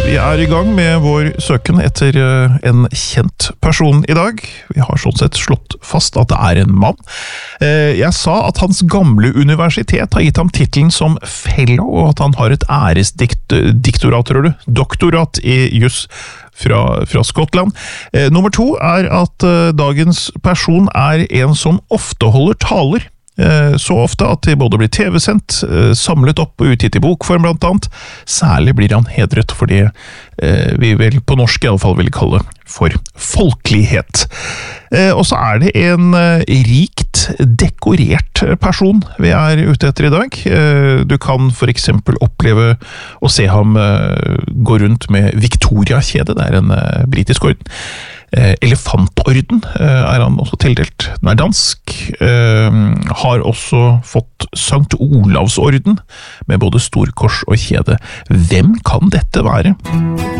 Vi I gang med vår søken etter en kjent person I dag. Vi har sånn sett slått fast at det en mann. Jeg sa at hans gamle universitet har gitt ham titelen som fellow, og at han har et æresdoktorat, tror du? Doktorat I juss fra Skottland. Nummer 2 at dagens person en som ofte holder taler. Så ofte at de både blir TV-sendt, samlet opp og utgitt I bokform blant annet. Særlig blir han hedret for det vi vel på norsk I alle fall vil kalle for folkelighet. Og så det en rikt dekorert person vi ute etter I dag. Du kan for eksempel oppleve å se ham gå rundt med Victoria-kjede, det en britisk orden. Elefantorden han også tildelt. Den dansk, har også fått Sankt Olavsorden med både storkors og kjede. Hvem kan dette være?